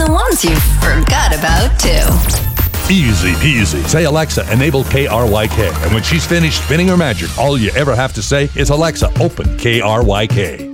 the ones you forgot about, too. Easy peasy. Say, Alexa, enable KRYK. And when she's finished spinning her magic, all you ever have to say is, Alexa, open KRYK.